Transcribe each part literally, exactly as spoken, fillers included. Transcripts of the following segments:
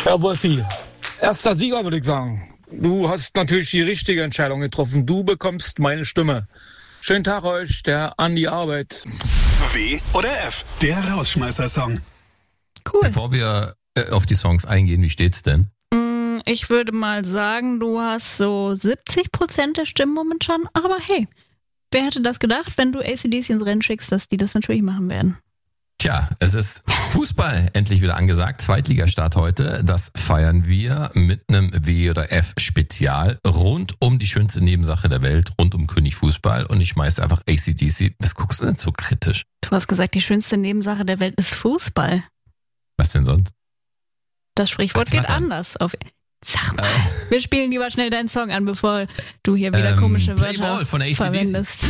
Ja, Wolfi, erster Sieger würde ich sagen. Du hast natürlich die richtige Entscheidung getroffen. Du bekommst meine Stimme. Schönen Tag euch, der Andi Arbeit. W oder F? Der Rausschmeißer-Song. Cool. Bevor wir äh, auf die Songs eingehen, wie steht's denn? Ich würde mal sagen, du hast so siebzig Prozent der Stimmen momentan. Aber hey, wer hätte das gedacht, wenn du A C D C ins Rennen schickst, dass die das natürlich machen werden? Tja, es ist Fußball endlich wieder angesagt. Zweitligastart heute. Das feiern wir mit einem W oder F Spezial rund um die schönste Nebensache der Welt, rund um König Fußball. Und ich schmeiße einfach A C D C. Was guckst du denn so kritisch? Du hast gesagt, die schönste Nebensache der Welt ist Fußball. Was denn sonst? Das Sprichwort Ach, geht anders. Auf Sag mal, äh, wir spielen lieber schnell deinen Song an, bevor du hier wieder ähm, komische Wörter Playball von A C D C. Verwendest.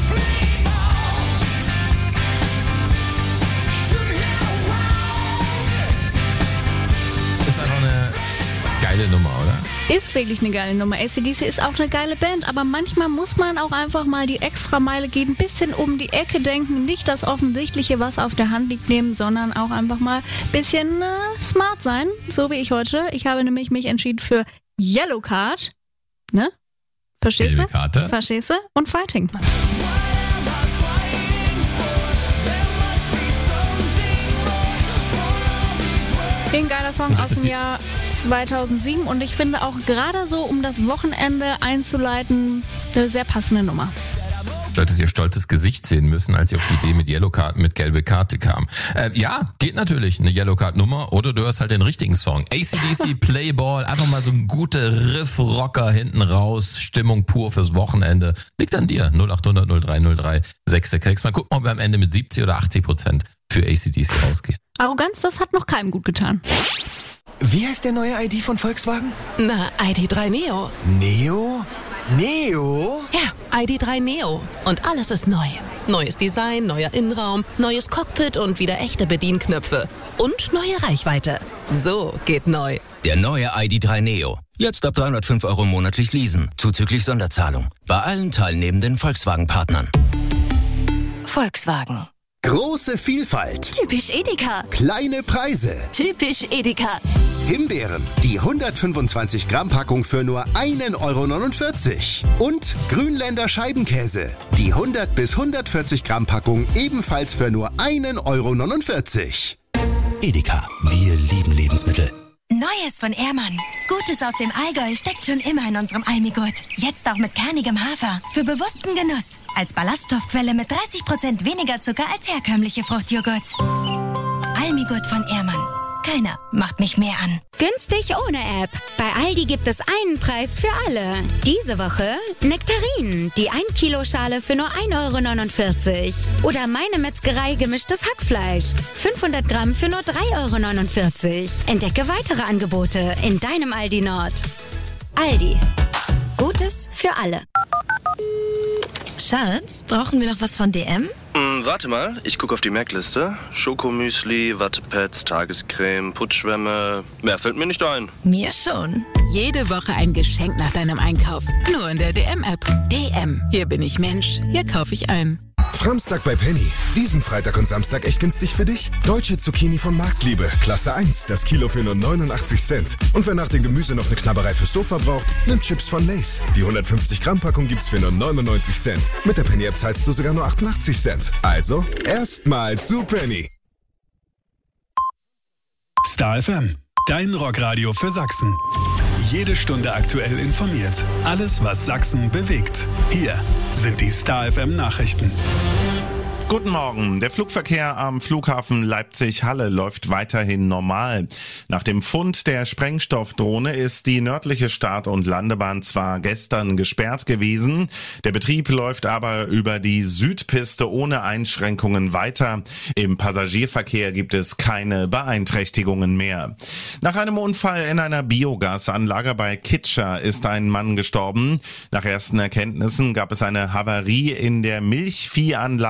Ist einfach eine geile Nummer, oder? Ist wirklich eine geile Nummer. A C D C ist auch eine geile Band, aber manchmal muss man auch einfach mal die Extrameile gehen, ein bisschen um die Ecke denken, nicht das Offensichtliche, was auf der Hand liegt, nehmen, sondern auch einfach mal ein bisschen äh, smart sein, so wie ich heute. Ich habe nämlich mich entschieden für Yellow Card, ne? Verstehst du? Karte. Verstehst du? Und Fighting. Ein geiler Song aus dem Jahr zweitausendsieben und ich finde auch gerade so, um das Wochenende einzuleiten, eine sehr passende Nummer. Du hättest ihr stolzes Gesicht sehen müssen, als sie auf die Idee mit Yellow Card, mit gelbe Karte kam. Äh, ja, geht natürlich, eine Yellow Card Nummer oder du hörst halt den richtigen Song. A C D C, Playball, einfach mal so ein guter Riff-Rocker hinten raus, Stimmung pur fürs Wochenende. Liegt an dir, null acht hundert null drei null drei sechs sechs. Mal gucken, ob wir am Ende mit siebzig oder achtzig Prozent für A C D C rausgehen. Arroganz, das hat noch keinem gut getan. Wie heißt der neue I D von Volkswagen? Na, I D drei Neo. Neo? Neo? Ja, I D drei Neo. Und alles ist neu. Neues Design, neuer Innenraum, neues Cockpit und wieder echte Bedienknöpfe. Und neue Reichweite. So geht neu. Der neue I D drei Neo. Jetzt ab dreihundertfünf Euro monatlich leasen, zuzüglich Sonderzahlung. Bei allen teilnehmenden Volkswagen-Partnern. Volkswagen. Große Vielfalt. Typisch Edeka. Kleine Preise. Typisch Edeka. Himbeeren, die hundertfünfundzwanzig Gramm Packung für nur ein Euro neunundvierzig. Und Grünländer Scheibenkäse, die hundert bis hundertvierzig Gramm Packung ebenfalls für nur ein Euro neunundvierzig. Edeka, wir lieben Lebensmittel. Neues von Ehrmann. Gutes aus dem Allgäu steckt schon immer in unserem Almigurt. Jetzt auch mit kernigem Hafer. Für bewussten Genuss. Als Ballaststoffquelle mit dreißig Prozent weniger Zucker als herkömmliche Fruchtjoghurts. Almigurt von Ehrmann. Keiner macht mich mehr an. Günstig ohne App. Bei Aldi gibt es einen Preis für alle. Diese Woche Nektarinen, die ein Kilo Schale für nur ein Euro neunundvierzig. Oder Meine Metzgerei gemischtes Hackfleisch. fünfhundert Gramm für nur drei Euro neunundvierzig. Entdecke weitere Angebote in deinem Aldi Nord. Aldi. Gutes für alle. Schatz, brauchen wir noch was von D M? Hm, warte mal, ich gucke auf die Merkliste. Schokomüsli, Wattepads, Tagescreme, Putzschwämme. Mehr fällt mir nicht ein. Mir schon. Jede Woche ein Geschenk nach deinem Einkauf. Nur in der D M-App. D M. Hier bin ich Mensch. Hier kaufe ich ein. Framstag bei Penny. Diesen Freitag und Samstag echt günstig für dich. Deutsche Zucchini von Marktliebe. Klasse eins. Das Kilo für nur neunundachtzig Cent. Und wer nach dem Gemüse noch eine Knabberei fürs Sofa braucht, nimmt Chips von Lay's. Die hundertfünfzig Gramm Packung gibt's für nur neunundneunzig Cent. Mit der Penny-App zahlst du sogar nur achtundachtzig Cent. Also, erstmal zu Penny. Star F M. Dein Rockradio für Sachsen. Jede Stunde aktuell informiert. Alles, was Sachsen bewegt. Hier sind die Star F M Nachrichten. Guten Morgen. Der Flugverkehr am Flughafen Leipzig-Halle läuft weiterhin normal. Nach dem Fund der Sprengstoffdrohne ist die nördliche Start- und Landebahn zwar gestern gesperrt gewesen, der Betrieb läuft aber über die Südpiste ohne Einschränkungen weiter. Im Passagierverkehr gibt es keine Beeinträchtigungen mehr. Nach einem Unfall in einer Biogasanlage bei Kitscher ist ein Mann gestorben. Nach ersten Erkenntnissen gab es eine Havarie in der Milchviehanlage Dittersheim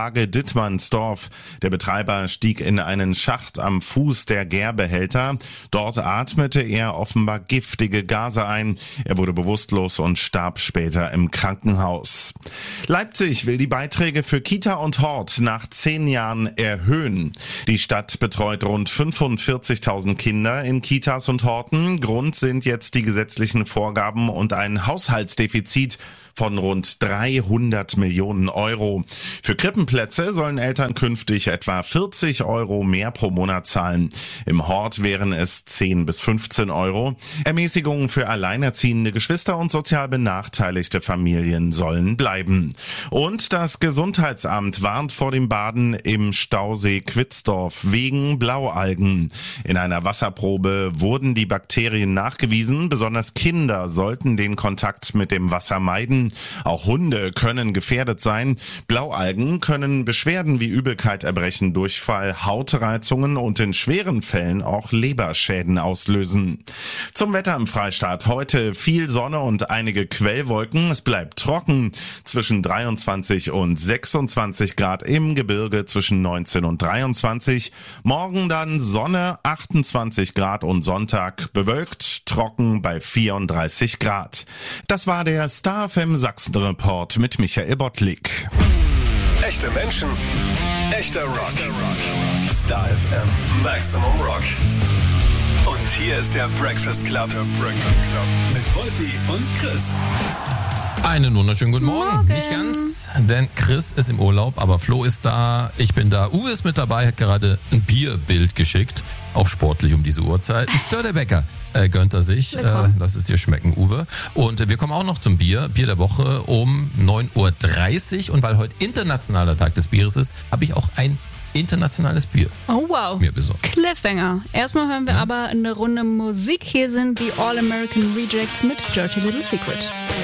Wildmannsdorf. Der Betreiber stieg in einen Schacht am Fuß der Gärbehälter. Dort atmete er offenbar giftige Gase ein. Er wurde bewusstlos und starb später im Krankenhaus. Leipzig will die Beiträge für Kita und Hort nach zehn Jahren erhöhen. Die Stadt betreut rund fünfundvierzigtausend Kinder in Kitas und Horten. Grund sind jetzt die gesetzlichen Vorgaben und ein Haushaltsdefizit von rund dreihundert Millionen Euro. Für Krippenplätze sollen Eltern künftig etwa vierzig Euro mehr pro Monat zahlen. Im Hort wären es zehn bis fünfzehn Euro. Ermäßigungen für alleinerziehende Geschwister und sozial benachteiligte Familien sollen bleiben. Und das Gesundheitsamt warnt vor dem Baden im Stausee Quitzdorf wegen Blaualgen. In einer Wasserprobe wurden die Bakterien nachgewiesen. Besonders Kinder sollten den Kontakt mit dem Wasser meiden. Auch Hunde können gefährdet sein. Blaualgen können Beschwerden wie Übelkeit, Erbrechen, Durchfall, Hautreizungen und in schweren Fällen auch Leberschäden auslösen. Zum Wetter im Freistaat. Heute viel Sonne und einige Quellwolken. Es bleibt trocken. Zwischen dreiundzwanzig und sechsundzwanzig Grad im Gebirge, zwischen neunzehn und dreiundzwanzig. Morgen dann Sonne, achtundzwanzig Grad und Sonntag bewölkt, trocken bei vierunddreißig Grad. Das war der Star F M Sachsen-Report mit Michael Bottlik. Echte Menschen, echter Rock. Star F M Maximum Rock. Und hier ist der Breakfast Club. Der Breakfast Club. Mit Wolfi und Chris. Einen wunderschönen guten Morgen. Morgen. Nicht ganz, denn Chris ist im Urlaub, aber Flo ist da, ich bin da. Uwe ist mit dabei, hat gerade ein Bierbild geschickt. Auch sportlich um diese Uhrzeit. Ein Störtebecker äh, gönnt er sich. Äh, lass es dir schmecken, Uwe. Und wir kommen auch noch zum Bier. Bier der Woche um neun Uhr dreißig. Und weil heute internationaler Tag des Bieres ist, habe ich auch ein internationales Bier. Oh wow. Mir besorgt. Cliffhanger. Erstmal hören wir ja. aber eine Runde Musik. Hier sind die All American Rejects mit Dirty Little Secret.